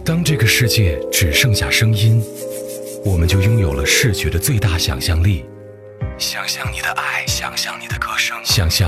当这个世界只剩下声音，我们就拥有了视觉的最大想象力。想象你的爱，想象你的歌声，想象